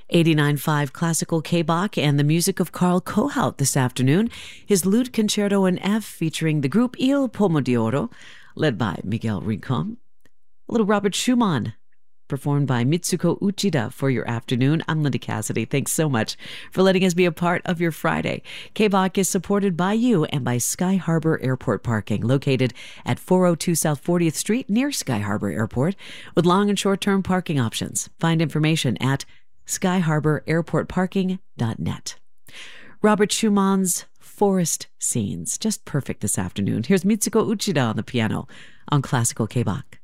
89.5 Classical K-Bach and the music of Carl Kohaut this afternoon. His Lute Concerto in F featuring the group Il Pomo d'Oro, led by Miguel Rincon. A little Robert Schumann, performed by Mitsuko Uchida for your afternoon. I'm Linda Cassidy. Thanks so much for letting us be a part of your Friday. K-Bach is supported by you and by Sky Harbor Airport Parking, located at 402 South 40th Street near Sky Harbor Airport, with long and short-term parking options. Find information at skyharbor.airportparking.net. Robert Schumann's Forest Scenes, just perfect this afternoon. Here's Mitsuko Uchida on the piano on Classical K-Bach.